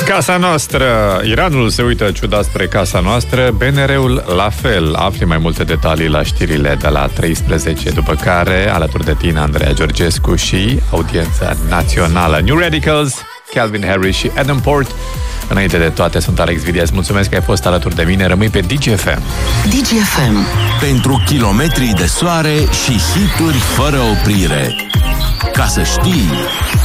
Casa noastră. Iranul se uită ciudat spre casa noastră, BNR-ul la fel. Afli mai multe detalii la știrile de la 13, după care, alături de tine, Andreea Georgescu și audiența națională. New Radicals, Calvin Harris și Adam Port. Înainte de toate, sunt Alex Vidias. Mulțumesc că ai fost alături de mine. Rămâi pe DGFM. DGFM. Pentru kilometri de soare și hituri fără oprire. Ca să știi...